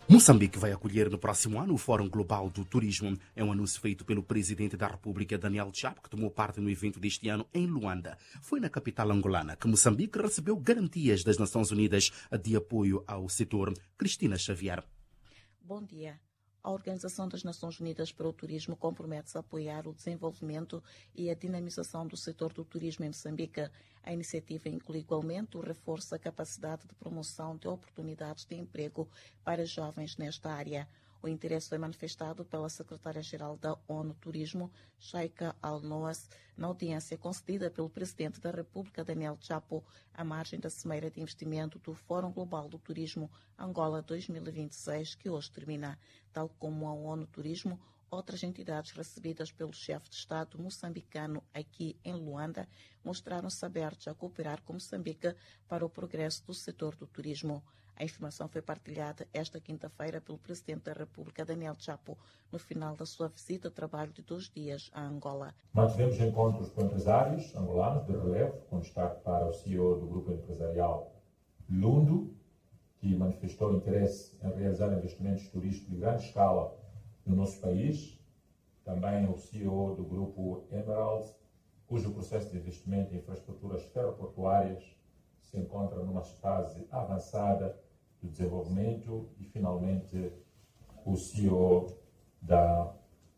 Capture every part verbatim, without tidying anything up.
Moçambique vai acolher no próximo ano o Fórum Global do Turismo. É um anúncio feito pelo Presidente da República, Daniel Chapo, que tomou parte no evento deste ano em Luanda. Foi na capital angolana que Moçambique recebeu garantias das Nações Unidas de apoio ao setor. Cristina Xavier. Bom dia. A Organização das Nações Unidas para o Turismo compromete-se a apoiar o desenvolvimento e a dinamização do setor do turismo em Moçambique. A iniciativa inclui igualmente o reforço da capacidade de promoção de oportunidades de emprego para jovens nesta área. O interesse foi manifestado pela secretária-geral da ONU Turismo, Sheikha Al-Noas, na audiência concedida pelo Presidente da República, Daniel Chapo, à margem da Cimeira de Investimento do Fórum Global do Turismo Angola dois mil e vinte e seis, que hoje termina. Tal como a ONU Turismo, outras entidades recebidas pelo chefe de Estado moçambicano aqui em Luanda mostraram-se abertos a cooperar com Moçambique para o progresso do setor do turismo. A informação foi partilhada esta quinta-feira pelo Presidente da República, Daniel Chapo, no final da sua visita de trabalho de dois dias a Angola. Mantivemos encontros com empresários angolanos de relevo, com destaque para o C E O do grupo empresarial Lundo, que manifestou interesse em realizar investimentos turísticos de grande escala no nosso país. Também o C E O do grupo Emerald, cujo processo de investimento em infraestruturas ferroportuárias se encontra numa fase avançada do desenvolvimento. E, finalmente, o C E O da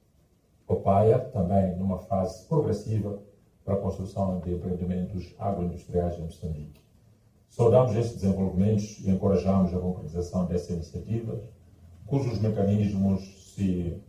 Copaia, também numa fase progressiva para a construção de empreendimentos agroindustriais em Moçambique. Saudamos estes desenvolvimentos e encorajamos a concretização dessas iniciativas, cujos mecanismos se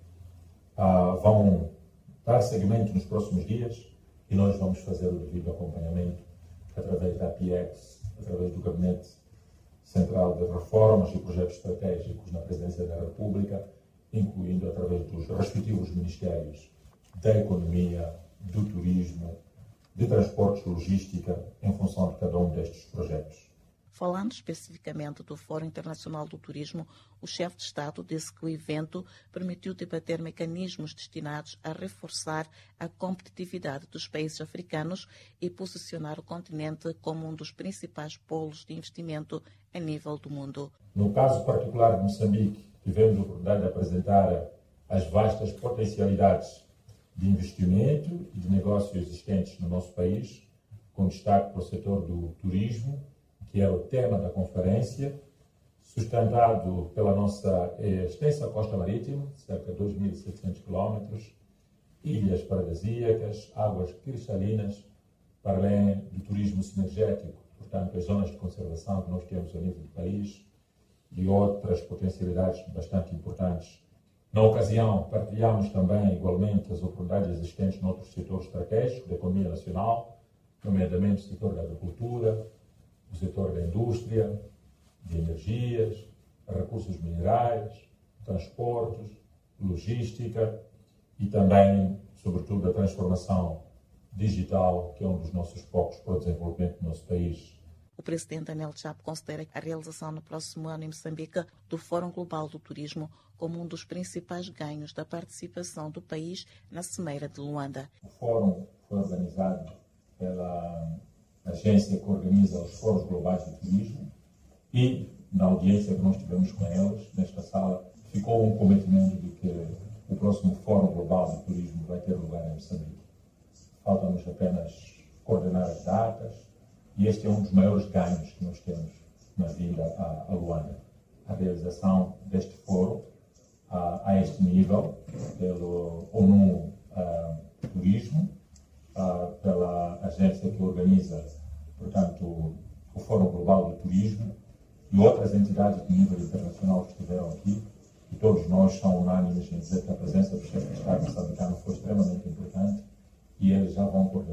ah, vão dar seguimento nos próximos dias, e nós vamos fazer o devido acompanhamento através da P X, através do Gabinete Central de Reformas e Projetos Estratégicos na Presidência da República, incluindo através dos respectivos Ministérios da Economia, do Turismo, de Transportes e Logística, em função de cada um destes projetos. Falando especificamente do Fórum Internacional do Turismo, o chefe de Estado disse que o evento permitiu debater mecanismos destinados a reforçar a competitividade dos países africanos e posicionar o continente como um dos principais polos de investimento a nível do mundo. No caso particular de Moçambique, tivemos a oportunidade de apresentar as vastas potencialidades de investimento e de negócio existentes no nosso país, com destaque para o setor do turismo, que era o tema da conferência, sustentado pela nossa extensa costa marítima, cerca de dois mil e setecentos quilómetros, ilhas paradisíacas, águas cristalinas, para além do turismo sinergético, portanto, as zonas de conservação que nós temos a nível do país e outras potencialidades bastante importantes. Na ocasião, partilhamos também, igualmente, as oportunidades existentes noutros setores estratégicos da economia nacional, nomeadamente o setor da agricultura, o setor da indústria, de energias, recursos minerais, transportes, logística e também, sobretudo, a transformação digital, que é um dos nossos focos para o desenvolvimento do nosso país. O Presidente Daniel Chapo considera a realização no próximo ano em Moçambique do Fórum Global do Turismo como um dos principais ganhos da participação do país na Cimeira de Luanda. O fórum foi organizado pela agência que organiza os Fóruns Globais de Turismo, e na audiência que nós tivemos com eles, nesta sala, ficou um comprometimento de que o próximo Fórum Global de Turismo vai ter lugar em Moçambique. Faltam-nos apenas coordenar as datas, e este é um dos maiores ganhos que nós temos na vinda a, a Luanda. A realização deste fórum a, a este nível, pelo ONU a, Turismo, a, pela agência que organiza, portanto, o, o Fórum Global do Turismo, e outras entidades de nível internacional que estiveram aqui, e todos nós são unânimes em dizer que a presença do chefe de Estado moçambicano foi extremamente importante, e eles já vão coordenar